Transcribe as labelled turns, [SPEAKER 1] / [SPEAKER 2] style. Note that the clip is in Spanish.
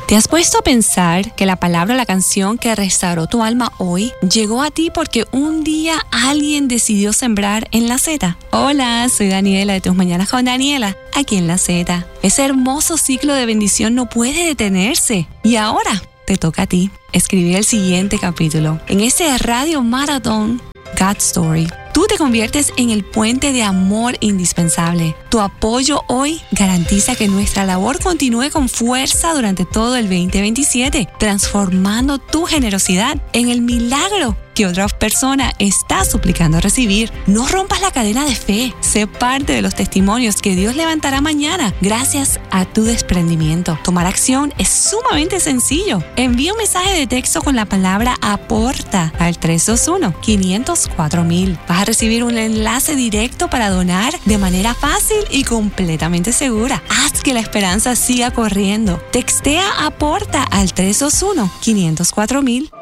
[SPEAKER 1] ¿Te has puesto a pensar que la palabra o la canción que restauró tu alma hoy llegó a ti porque un día alguien decidió sembrar en La Z? Hola, soy Daniela de Tus Mañanas con Daniela, aquí en La Z. Ese hermoso ciclo de bendición no puede detenerse. Y ahora te toca a ti escribir el siguiente capítulo. En este radio maratón, God Story, tú te conviertes en el puente de amor indispensable. Tu apoyo hoy garantiza que nuestra labor continúe con fuerza durante todo el 2027, transformando tu generosidad en el milagro que otra persona está suplicando recibir. No rompas la cadena de fe. Sé parte de los testimonios que Dios levantará mañana gracias a tu desprendimiento. Tomar acción es sumamente sencillo. Envía un mensaje de texto con la palabra APORTA al 321-504,000. Vas a recibir un enlace directo para donar de manera fácil y completamente segura. Haz que la esperanza siga corriendo. Textea APORTA al 321-504,000.